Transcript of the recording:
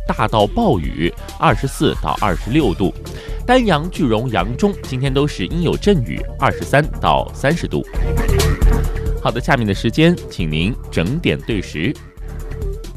大到暴雨，24到26度。丹阳、句容、扬中今天都是阴有阵雨，23到30度。好的，下面的时间，请您整点对时。